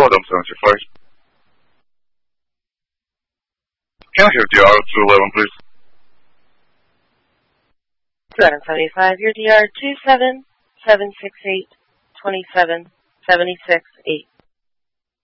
Adam 75. Can I have DR 211, please? 275, your DR 27768 2776 8.